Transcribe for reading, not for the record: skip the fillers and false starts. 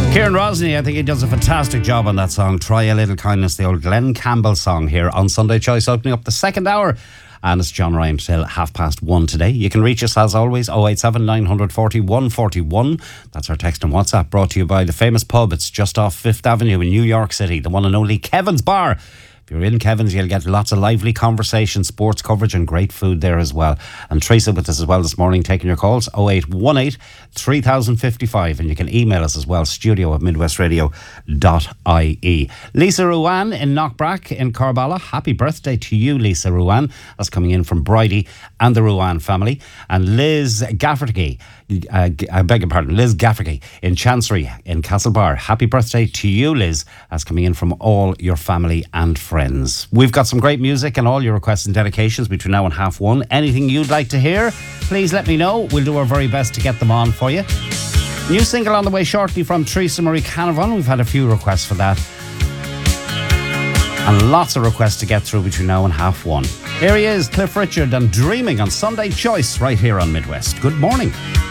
Kieran Rosny, I think he does a fantastic job on that song. Try a Little Kindness, the old Glenn Campbell song here on Sunday Choice, opening up the second hour. And it's John Ryan till 1:30 today. You can reach us as always, 087 940 141. That's our text and WhatsApp, brought to you by the famous pub. It's just off 5th Avenue in New York City, the one and only Kevin's Bar. If you're in Kevin's, you'll get lots of lively conversation, sports coverage and great food there as well. And Teresa with us as well this morning, taking your calls, 0818 3055. And you can email us as well, studio@midwestradio.ie. Lisa Ruan in Knockbrack in Corballa. Happy birthday to you, Lisa Ruan. That's coming in from Bridie and the Ruan family. And Liz Gafferty, I beg your pardon, Liz Gafferty in Chancery in Castlebar. Happy birthday to you, Liz. That's coming in from all your family and friends. We've got some great music and all your requests and dedications between now and 1:30. Anything you'd like to hear, please let me know. We'll do our very best to get them on for you. New single on the way shortly from Teresa Marie Canavan. We've had a few requests for that. And lots of requests to get through between now and 1:30. Here he is, Cliff Richard, and Dreaming on Sunday Choice right here on Midwest. Good morning.